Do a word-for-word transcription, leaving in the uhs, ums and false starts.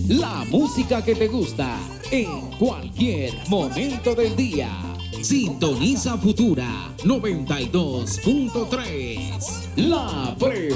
La música que te gusta en cualquier momento del día. Sintoniza Futura noventa y dos punto tres. La pre